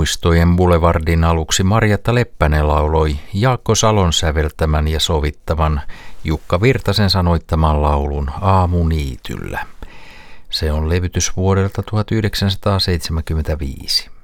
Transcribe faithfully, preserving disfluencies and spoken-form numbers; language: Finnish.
Muistojen Boulevardin aluksi Marjatta Leppänen lauloi Jaakko Salon säveltämän ja sovittavan Jukka Virtasen sanoittaman laulun Aamuniityllä. Se on levytys vuodelta tuhatyhdeksänsataaseitsemänkymmentäviisi.